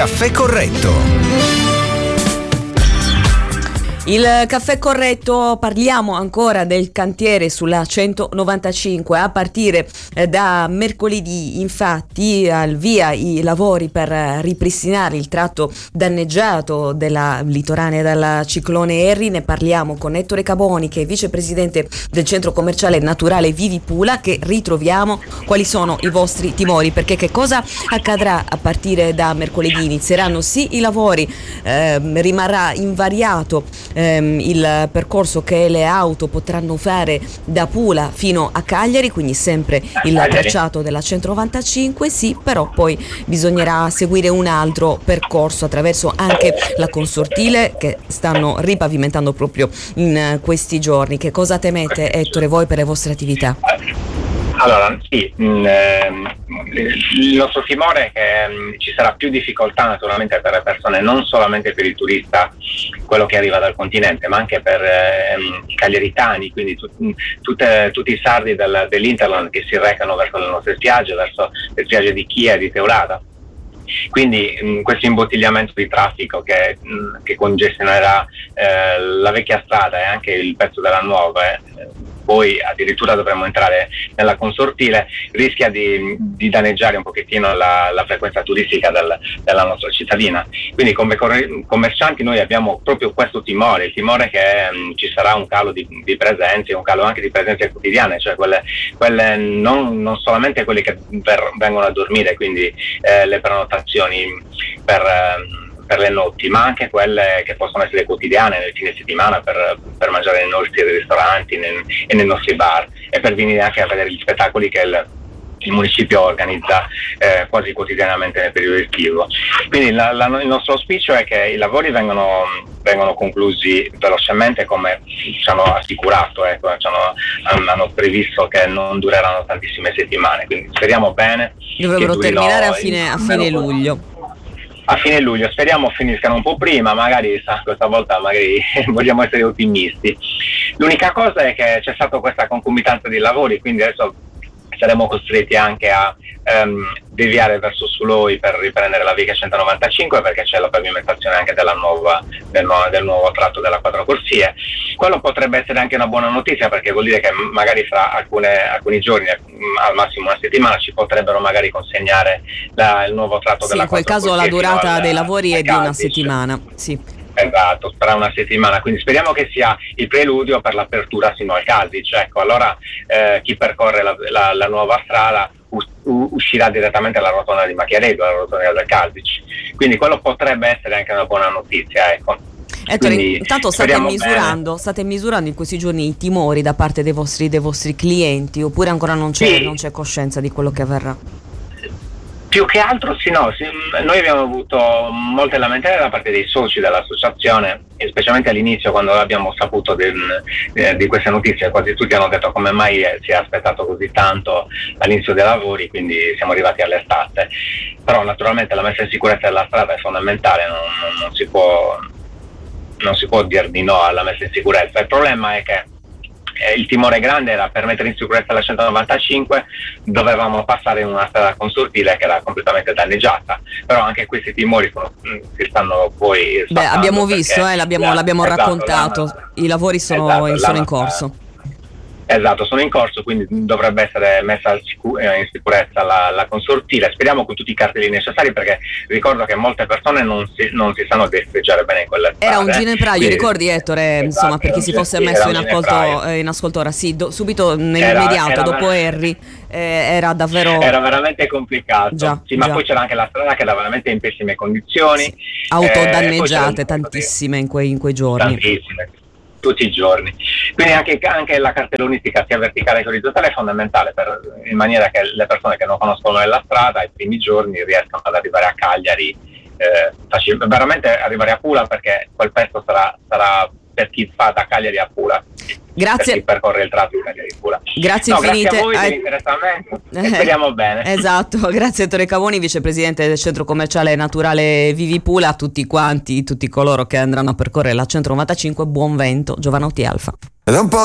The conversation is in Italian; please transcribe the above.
Caffè Corretto. Il caffè corretto, parliamo ancora del cantiere sulla 195. A partire da mercoledì, infatti, al via i lavori per ripristinare il tratto danneggiato della litoranea dal ciclone Harry. Ne parliamo con Ettore Caboni, che è vicepresidente del centro commerciale naturale Vivi Pula, che ritroviamo. Quali sono i vostri timori? Perché che cosa accadrà a partire da mercoledì? Inizieranno sì i lavori, rimarrà invariato il percorso che le auto potranno fare da Pula fino a Cagliari, quindi sempre il tracciato della 195, sì, però poi bisognerà seguire un altro percorso attraverso anche la consortile che stanno ripavimentando proprio in questi giorni. Che cosa temete, Ettore, voi per le vostre attività? Allora, sì, il nostro timore è che ci sarà più difficoltà naturalmente per le persone, non solamente per il turista, quello che arriva dal continente, ma anche per i cagliaritani, quindi tutti i sardi dell'Interland che si recano verso le nostre spiagge, verso le spiagge di Chia e di Teulada. Quindi questo imbottigliamento di traffico che congestionerà la vecchia strada e anche il pezzo della nuova, poi addirittura dovremmo entrare nella consortile, rischia di danneggiare un pochettino la frequenza turistica della nostra cittadina. Quindi come commercianti noi abbiamo proprio questo timore, il timore che ci sarà un calo di presenze, un calo anche di presenze quotidiane, cioè quelle non solamente quelle che vengono a dormire, quindi le prenotazioni per le notti, ma anche quelle che possono essere quotidiane nel fine settimana per mangiare nei nostri ristoranti e nei nostri bar, e per venire anche a vedere gli spettacoli che il municipio organizza quasi quotidianamente nel periodo estivo. Quindi il nostro auspicio è che i lavori vengono conclusi velocemente, come ci hanno assicurato, hanno previsto che non dureranno tantissime settimane, quindi speriamo bene. Dovrebbero terminare a fine luglio. A fine luglio, speriamo finiscano un po' prima, magari questa volta vogliamo essere ottimisti. L'unica cosa è che c'è stata questa concomitanza di lavori, quindi adesso saremo costretti anche a deviare verso Suloi per riprendere la via 195, perché c'è la pavimentazione anche del nuovo tratto della quattro corsie. Quello potrebbe essere anche una buona notizia, perché vuol dire che magari fra alcuni giorni, al massimo una settimana, ci potrebbero magari consegnare il nuovo tratto della quattro corsie. In quel caso la durata dei lavori è di una settimana, sì. Esatto, tra una settimana, quindi speriamo che sia il preludio per l'apertura sino al Caldice. Ecco, allora chi percorre la nuova strada uscirà direttamente alla rotonda di Macchiaredo, alla rotonda del Caldice, quindi quello potrebbe essere anche una buona notizia, ecco. Ettore, intanto state misurando in questi giorni i timori da parte dei vostri clienti, oppure ancora non c'è coscienza di quello che avverrà? Più che altro noi abbiamo avuto molte lamentele da parte dei soci dell'associazione, e specialmente all'inizio, quando abbiamo saputo di queste notizie. Quasi tutti hanno detto: come mai si è aspettato così tanto all'inizio dei lavori, quindi siamo arrivati all'estate. Però naturalmente la messa in sicurezza della strada è fondamentale, non si può dire di no alla messa in sicurezza. Il problema è che il timore grande era: per mettere in sicurezza la 195 dovevamo passare in una strada consortile che era completamente danneggiata, però anche questi timori si stanno poi sfatando. Abbiamo visto, l'abbiamo raccontato, i lavori sono in corso. Esatto, sono in corso, quindi dovrebbe essere messa in sicurezza la consortile. Speriamo con tutti i cartelli necessari, perché ricordo che molte persone non si sanno destreggiare bene in quelle strade. Era un ginepraio, ricordi, Ettore? Esatto, insomma, per chi si fosse messo in ascolto ora, sì, subito nell'immediato dopo Harry era veramente complicato. Ma poi c'era anche la strada che era veramente in pessime condizioni, auto danneggiate tantissime in quei giorni. Tantissime, tutti i giorni. Quindi anche la cartellonistica sia verticale che orizzontale è fondamentale, in maniera che le persone che non conoscono la strada i primi giorni riescano ad arrivare a Cagliari, veramente arrivare a Pula, perché quel pezzo sarà per chi fa da Cagliari a Pula. Grazie. Per chi percorre il tratto di Cagliari a Pula. Grazie infinite. Grazie a voi dell'interessamento, e speriamo bene. Esatto, grazie Ettore Caboni, vicepresidente del centro commerciale naturale Vivi Pula. A tutti quanti, tutti coloro che andranno a percorrere la 195, buon vento. Giovanotti Alfa.